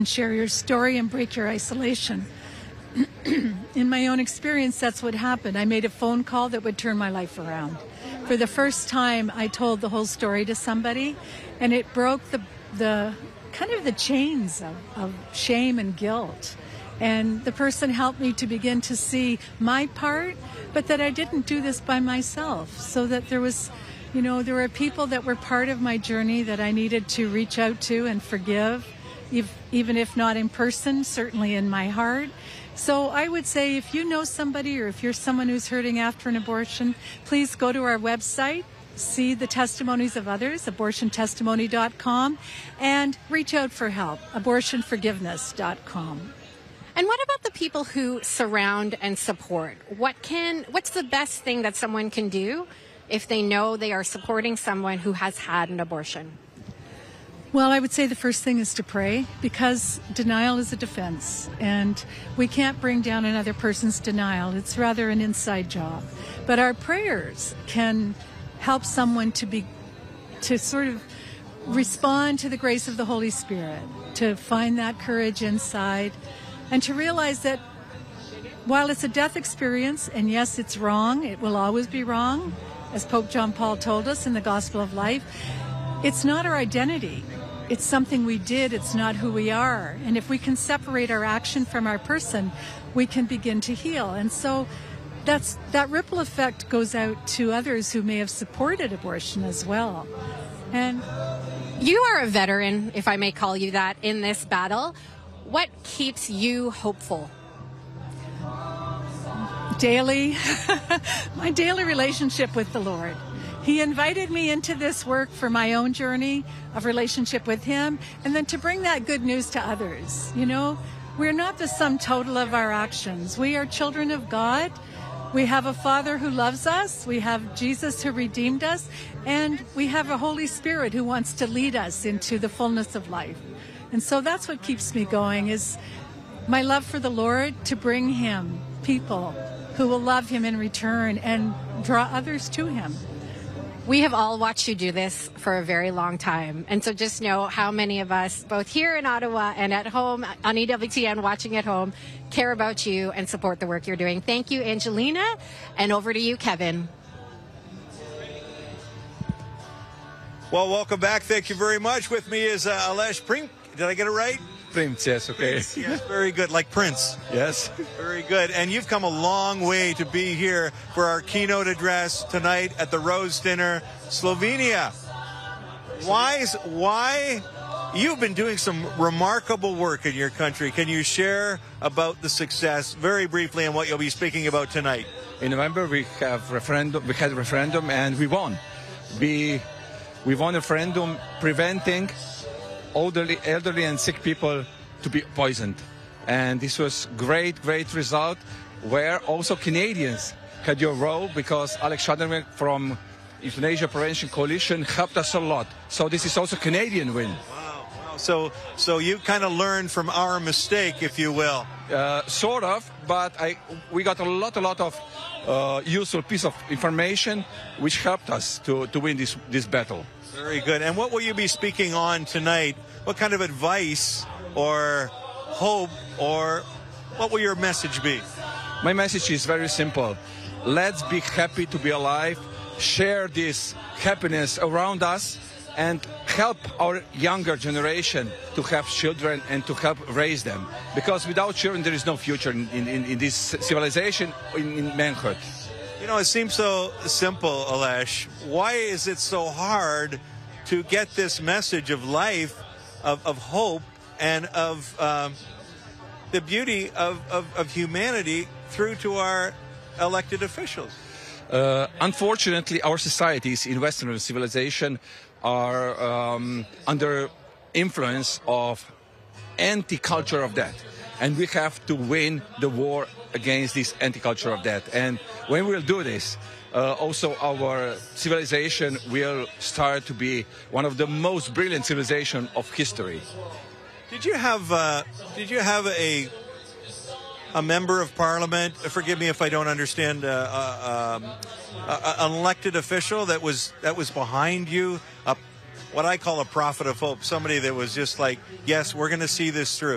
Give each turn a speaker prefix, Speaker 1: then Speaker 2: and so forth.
Speaker 1: Share your story and break your isolation. In my own experience, that's what happened. I made a phone call that would turn my life around. For the first time, I told the whole story to somebody, and it broke the kind of the chains of shame and guilt. And the person helped me to begin to see my part, but that I didn't do this by myself. So that there was, there were people that were part of my journey that I needed to reach out to and forgive, even if not in person, certainly in my heart. So I would say if you know somebody or if you're someone who's hurting after an abortion, please go to our website, see the testimonies of others, abortiontestimony.com, and reach out for help, abortionforgiveness.com.
Speaker 2: And what about the people who surround and support? What's the best thing that someone can do if they know they are supporting someone who has had an abortion?
Speaker 1: Well, I would say the first thing is to pray, because denial is a defense, and we can't bring down another person's denial. It's rather an inside job. But our prayers can help someone to sort of respond to the grace of the Holy Spirit, to find that courage inside, and to realize that while it's a death experience, and yes, it's wrong, it will always be wrong, as Pope John Paul told us in the Gospel of Life, it's not our identity. It's something we did. It's not who we are. And if we can separate our action from our person, we can begin to heal. And so that ripple effect goes out to others who may have supported abortion as well. And
Speaker 2: you are a veteran, if I may call you that, in this battle. What keeps you hopeful?
Speaker 1: My daily relationship with the Lord. He invited me into this work for my own journey of relationship with Him, and then to bring that good news to others. We're not the sum total of our actions. We are children of God. We have a Father who loves us. We have Jesus who redeemed us. And we have a Holy Spirit who wants to lead us into the fullness of life. And so that's what keeps me going, is my love for the Lord, to bring Him people who will love Him in return and draw others to Him.
Speaker 2: We have all watched you do this for a very long time. And so just know how many of us, both here in Ottawa and at home on EWTN, watching at home, care about you and support the work you're doing. Thank you, Angelina. And over to you, Kevin.
Speaker 3: Well, welcome back. Thank you very much. With me is Alesh Prink. Did I get it right?
Speaker 4: Prince, yes, okay.
Speaker 3: Prince, yes, very good. Like Prince.
Speaker 4: Yes.
Speaker 3: Very good. And you've come a long way to be here for our keynote address tonight at the Rose Dinner, Slovenia. Why? You've been doing some remarkable work in your country. Can you share about the success very briefly and what you'll be speaking about tonight?
Speaker 4: In November, we had a referendum and we won. We won a referendum preventing elderly and sick people to be poisoned. And this was great result, where also Canadians had your role, because Alex Schadenberg from Euthanasia Prevention Coalition helped us a lot. So this is also a Canadian win.
Speaker 3: Wow. So you kind of learned from our mistake, if you will.
Speaker 4: Sort of, but we got a lot of useful piece of information which helped us to win this battle.
Speaker 3: Very good. And what will you be speaking on tonight? What kind of advice or hope, or what will your message be?
Speaker 4: My message is very simple. Let's be happy to be alive, share this happiness around us, and help our younger generation to have children and to help raise them. Because without children, there is no future in this civilization, in manhood.
Speaker 3: It seems so simple, Alesh. Why is it so hard to get this message of life, of hope, and of the beauty of humanity through to our elected officials?
Speaker 4: Unfortunately, our societies in Western civilization are under influence of anti-culture of death. And we have to win the war against this anti-culture of death. And when we'll do this, also our civilization will start to be one of the most brilliant civilizations of history.
Speaker 3: Did you have a member of parliament, forgive me if I don't understand, an elected official that was behind you, what I call a prophet of hope, somebody that was just like, yes, we're going to see this through?